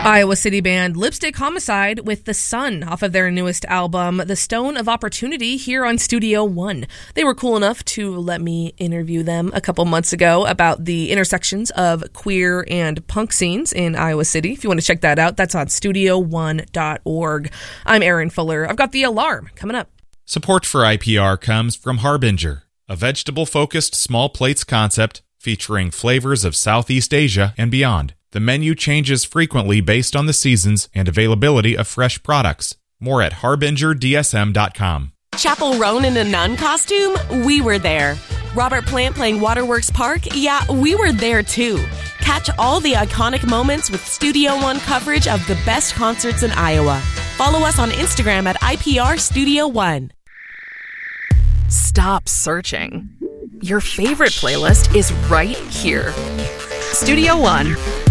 Iowa City band Lipstick Homicide with The Sun off of their newest album, The Stone of Opportunity, here on Studio One. They were cool enough to let me interview them a couple months ago about the intersections of queer and punk scenes in Iowa City. If you want to check that out, that's on studio1.org. I'm Aaron Fuller. I've got The Alarm coming up. Support for IPR comes from Harbinger, a vegetable-focused small plates concept featuring flavors of Southeast Asia and beyond. The menu changes frequently based on the seasons and availability of fresh products. More at harbingerdsm.com. Chappell Roan in a nun costume? We were there. Robert Plant playing Waterworks Park? Yeah, we were there too. Catch all the iconic moments with Studio One coverage of the best concerts in Iowa. Follow us on Instagram at IPR Studio One. Stop searching. Your favorite playlist is right here. Studio One.